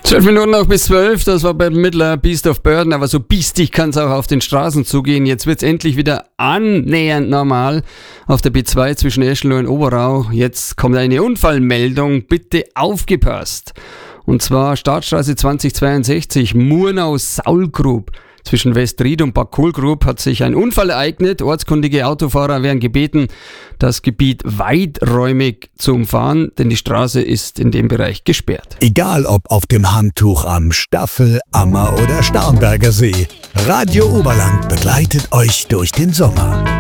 12 Minuten noch bis 12, das war beim Mittler Beast of Burden, aber so biestig kann es auch auf den Straßen zugehen. Jetzt wird es endlich wieder annähernd normal auf der B2 zwischen Eschenloh und Oberau. Jetzt kommt eine Unfallmeldung, bitte aufgepasst. Und zwar Startstraße 2062, Murnau-Saulgrub. Zwischen Westried und Bad Kohlgrub hat sich ein Unfall ereignet. Ortskundige Autofahrer werden gebeten, das Gebiet weiträumig zu umfahren, denn die Straße ist in dem Bereich gesperrt. Egal ob auf dem Handtuch am Staffel-, Ammer- oder Starnberger See, Radio Oberland begleitet euch durch den Sommer.